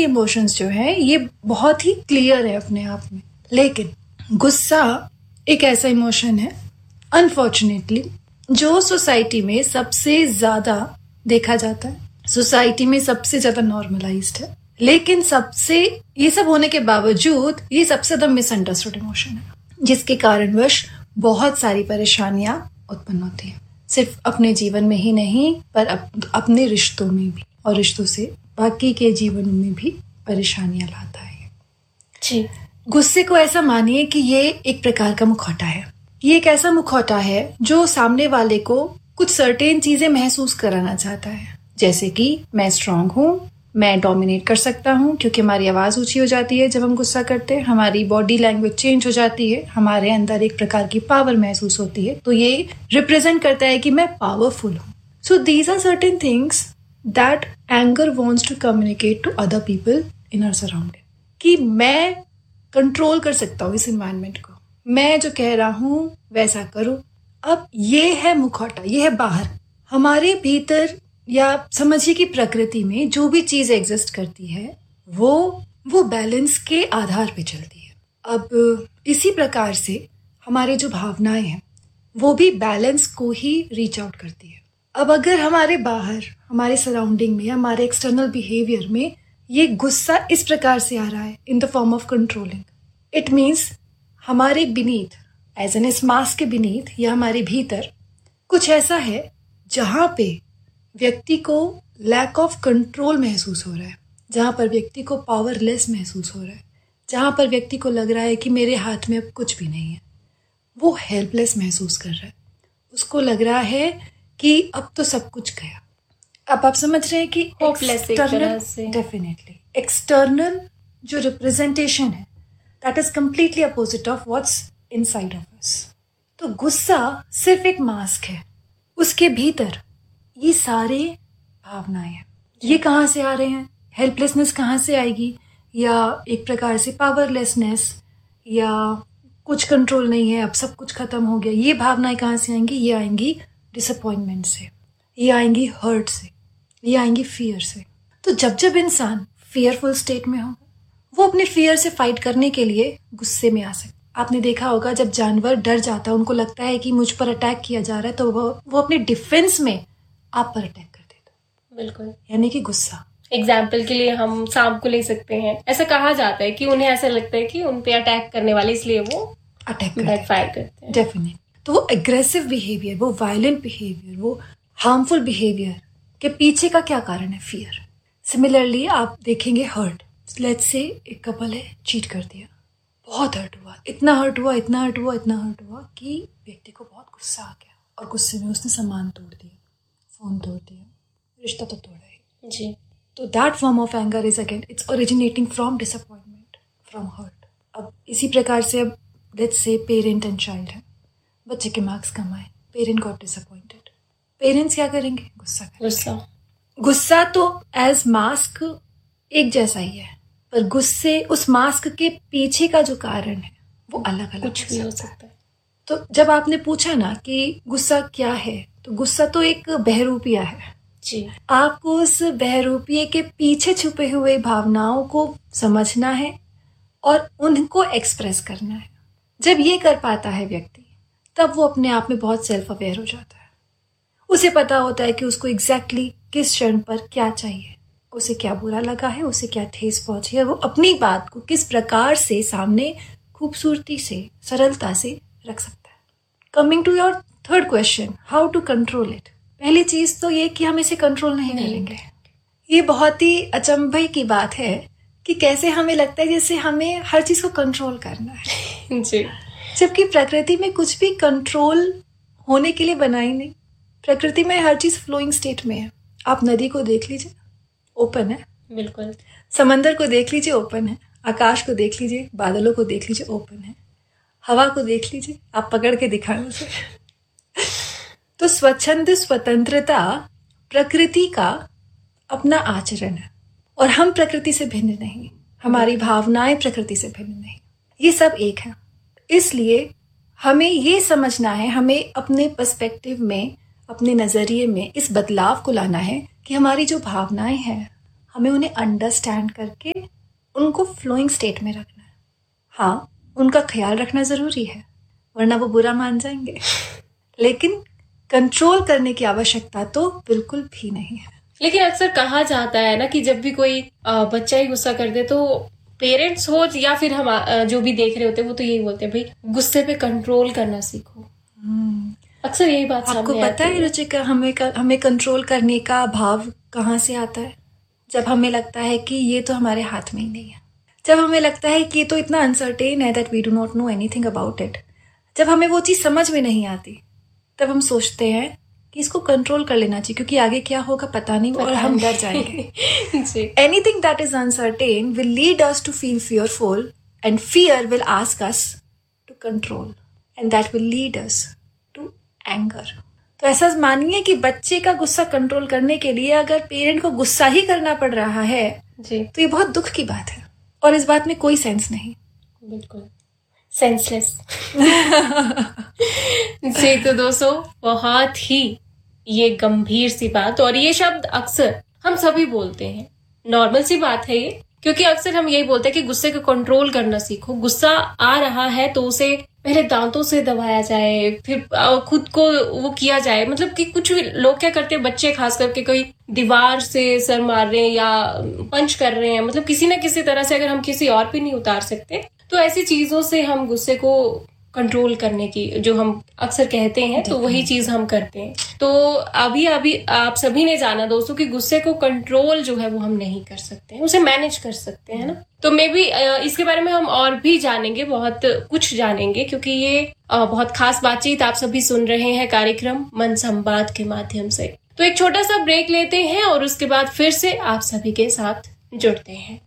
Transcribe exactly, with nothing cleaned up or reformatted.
Emotions जो है ये बहुत ही क्लियर है अपने आप में, लेकिन गुस्सा एक ऐसा इमोशन है अनफॉर्चुनेटली जो सोसाइटी में सबसे ज्यादा देखा जाता है, सोसाइटी में सबसे ज्यादा नॉर्मलाइज्ड है, लेकिन सबसे ये सब होने के बावजूद ये सबसे ज्यादा मिसअंडरस्टूड इमोशन है, जिसके कारणवश बहुत सारी परेशानियां उत्पन्न होती हैं, सिर्फ अपने जीवन में ही नहीं पर अप, अपने रिश्तों में भी, और रिश्तों से बाकी के जीवन में भी परेशानियां लाता है। जी, गुस्से को ऐसा मानिए कि ये एक प्रकार का मुखौटा है। ये एक ऐसा मुखौटा है जो सामने वाले को कुछ सर्टेन चीजें महसूस कराना चाहता है, जैसे कि मैं स्ट्रांग हूँ, मैं डोमिनेट कर सकता हूँ, क्योंकि हमारी आवाज ऊंची हो जाती है जब हम गुस्सा करते हैं, हमारी बॉडी लैंग्वेज चेंज हो जाती है, हमारे अंदर एक प्रकार की पावर महसूस होती है, तो ये रिप्रेजेंट करता है कि मैं पावरफुल हूँ। So these are certain things that anger wants to communicate to other people in our surrounding, कि मैं कंट्रोल कर सकता हूँ इस एनवायरनमेंट को, मैं जो कह रहा हूँ वैसा करो। अब ये है मुखौटा, ये है बाहर। हमारे भीतर या समझिए कि प्रकृति में जो भी चीज एग्जिस्ट करती है वो वो बैलेंस के आधार पे चलती है। अब इसी प्रकार से हमारे जो भावनाएं हैं वो भी बैलेंस को ही रीच आउट करती है। अब अगर हमारे बाहर, हमारे सराउंडिंग में, हमारे एक्सटर्नल बिहेवियर में ये गुस्सा इस प्रकार से आ रहा है in the form of controlling, it means हमारे बीनीथ, एज एन इस मास्क के बीनीथ या हमारे भीतर कुछ ऐसा है जहां पे व्यक्ति को लैक ऑफ कंट्रोल महसूस हो रहा है, जहां पर व्यक्ति को पावरलेस महसूस हो रहा है, जहां पर व्यक्ति को लग रहा है कि मेरे हाथ में अब कुछ भी नहीं है, वो हेल्पलेस महसूस कर रहा है, उसको लग रहा है कि अब तो सब कुछ गया। अब आप समझ रहे हैं कि एक्सटर्नल, डेफिनेटली एक्सटर्नल जो रिप्रेजेंटेशन है that is completely opposite of what's inside of us. तो गुस्सा सिर्फ एक मास्क है, उसके भीतर ये सारे भावनाएं हैं। ये कहाँ से आ रहे हैं? हेल्पलेसनेस कहाँ से आएगी, या एक प्रकार से पावरलेसनेस, या कुछ कंट्रोल नहीं है, अब सब कुछ खत्म हो गया, ये भावनाएं कहाँ से आएंगी? ये आएंगी डिसअपॉइंटमेंट से, ये आएंगी हर्ट से, ये आएंगी फियर से। तो जब जब इंसान फियरफुल स्टेट में हो, वो अपने फियर से फाइट करने के लिए गुस्से में आ सकता। आपने देखा होगा जब जानवर डर जाता है, उनको लगता है कि मुझ पर अटैक किया जा रहा है, तो वो वो अपने डिफेंस में आप पर अटैक कर देता। बिल्कुल, यानी कि गुस्सा। एग्जाम्पल के लिए हम सांप को ले सकते हैं। ऐसा कहा जाता है कि उन्हें ऐसा लगता है कि उन पे अटैक करने वाले, इसलिए वो अटैक फायर करते हैं। डेफिनेट। तो वो एग्रेसिव बिहेवियर, वो वायलेंट बिहेवियर, वो हार्मफुल बिहेवियर के पीछे का क्या कारण है? फियर। सिमिलरली आप देखेंगे हर्ट, लेट्स से एक कपल है, चीट कर दिया, बहुत हर्ट हुआ, इतना हर्ट हुआ इतना हर्ट हुआ इतना हर्ट हुआ कि व्यक्ति को बहुत गुस्सा आ गया, और गुस्से में उसने सामान तोड़ दिया, फोन तोड़ दिया, रिश्ता तो तोड़ा ही। जी। तो that form of anger is again it's originating from disappointment, from hurt. अब इसी प्रकार से अब let's say parent and child है, बच्चे के मार्क्स कम आए, पेरेंट गॉट डिसअपॉइंटेड, पेरेंट्स क्या करेंगे? गुस्सा करेंगे। गुस्सा गुस्सा तो एज मास्क एक जैसा ही है, पर गुस्से उस मास्क के पीछे का जो कारण है वो अलग अलग कुछ भी हो सकता है। तो जब आपने पूछा ना कि गुस्सा क्या है, तो गुस्सा तो एक बहरूपिया है। जी। आपको उस बहरूपिये के पीछे छुपे हुए भावनाओं को समझना है और उनको एक्सप्रेस करना है। जब ये कर पाता है व्यक्ति, तब वो अपने आप में बहुत सेल्फ अवेयर हो जाता है। उसे पता होता है कि उसको एग्जैक्टली exactly किस क्षण पर क्या चाहिए, उसे क्या बुरा लगा है, उसे क्या ठेस पहुंची है, वो अपनी बात को किस प्रकार से सामने खूबसूरती से, सरलता से रख सकता है। Coming to your third question, how to control it. पहली चीज तो ये कि हम इसे कंट्रोल नहीं करेंगे। ये बहुत ही अचंभे की बात है कि कैसे हमें लगता है जैसे हमें हर चीज को कंट्रोल करना है। जी। जबकि प्रकृति में कुछ भी कंट्रोल होने के लिए बना ही नहीं। प्रकृति में हर चीज फ्लोइंग स्टेट में है। आप नदी को देख लीजिए, ओपन है। बिल्कुल। समंदर को देख लीजिए, ओपन है। आकाश को देख लीजिए, बादलों को देख लीजिए, ओपन है। हवा को देख लीजिए, आप पकड़ के दिखाएं उसे। तो स्वच्छंद स्वतंत्रता प्रकृति का अपना आचरण है, और हम प्रकृति से भिन्न नहीं, हमारी भावनाएं प्रकृति से भिन्न नहीं, ये सब एक है। इसलिए हमें ये समझना है, हमें अपने पर्सपेक्टिव में, अपने नजरिए में इस बदलाव को लाना है कि हमारी जो भावनाएं हैं, हमें उन्हें अंडरस्टैंड करके उनको फ्लोइंग स्टेट में रखना है। हाँ, उनका ख्याल रखना ज़रूरी है, वरना वो बुरा मान जाएंगे, लेकिन कंट्रोल करने की आवश्यकता तो बिल्कुल भी नहीं है। लेकिन अक्सर कहा जाता है ना कि जब भी कोई बच्चा ही गुस्सा कर दे तो पेरेंट्स हो या फिर हम जो भी देख रहे होते हैं वो तो यही बोलते हैं, भाई गुस्से पे कंट्रोल करना सीखो। अक्सर यही बात आपको पता है रुचिका, हमें हमें कंट्रोल करने का भाव कहाँ से आता है? जब हमें लगता है कि ये तो हमारे हाथ में ही नहीं है, जब हमें लगता है कि ये तो इतना अनसर्टेन है that we do not know anything about it, जब हमें वो चीज समझ में नहीं आती, तब हम सोचते हैं कि इसको कंट्रोल कर लेना चाहिए क्योंकि आगे क्या होगा पता नहीं और हम डर जाएंगे। Anything that is uncertain will lead us to feel fearful and fear will ask us to control and that will lead us to anger. तो ऐसा मानिए कि बच्चे का गुस्सा कंट्रोल करने के लिए अगर पेरेंट को गुस्सा ही करना पड़ रहा है जी, तो ये बहुत दुख की बात है और इस बात में कोई सेंस नहीं, बिल्कुल सेंसलेस। जी तो दोस्तों, बहुत ही ये गंभीर सी बात, और ये शब्द अक्सर हम सभी बोलते हैं, नॉर्मल सी बात है ये, क्योंकि अक्सर हम यही बोलते हैं कि गुस्से को कंट्रोल करना सीखो। गुस्सा आ रहा है तो उसे पहले दांतों से दबाया जाए, फिर खुद को वो किया जाए। मतलब कि कुछ लोग क्या करते हैं, बच्चे खास करके कोई दीवार से सर मार रहे हैं या पंच कर रहे हैं, मतलब किसी न किसी तरह से, अगर हम किसी और पे नहीं उतार सकते तो ऐसी चीजों से हम गुस्से को कंट्रोल करने की जो हम अक्सर कहते हैं, तो वही चीज हम करते हैं। तो अभी अभी आप सभी ने जाना दोस्तों कि गुस्से को कंट्रोल जो है वो हम नहीं कर सकते हैं, उसे मैनेज कर सकते हैं ना। तो मे बी इसके बारे में हम और भी जानेंगे, बहुत कुछ जानेंगे, क्योंकि ये बहुत खास बातचीत आप सभी सुन रहे हैं कार्यक्रम मन संवाद के माध्यम से। तो एक छोटा सा ब्रेक लेते हैं और उसके बाद फिर से आप सभी के साथ जुड़ते हैं।